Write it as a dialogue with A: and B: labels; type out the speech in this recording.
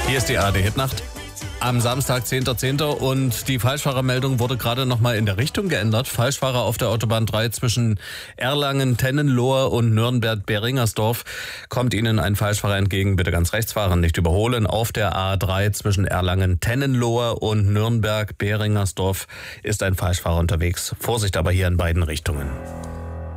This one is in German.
A: Hier ist die ARD-Hitnacht. Am Samstag, 10.10. und die Falschfahrermeldung wurde gerade nochmal in der Richtung geändert. Falschfahrer auf der Autobahn 3 zwischen Erlangen, Tennenlohe und Nürnberg-Beringersdorf. Kommt Ihnen ein Falschfahrer entgegen, bitte ganz rechts fahren, nicht überholen. Auf der A3 zwischen Erlangen, Tennenlohe und Nürnberg-Beringersdorf ist ein Falschfahrer unterwegs. Vorsicht aber hier in beiden Richtungen.